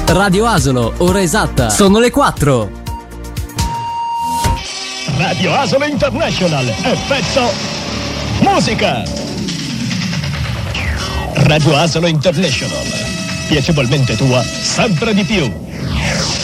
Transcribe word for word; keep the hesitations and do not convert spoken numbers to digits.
Radio Asolo, ora esatta, sono le quattro. Radio Asolo International, effetto musica. Radio Asolo International, piacevolmente tua, sempre di più.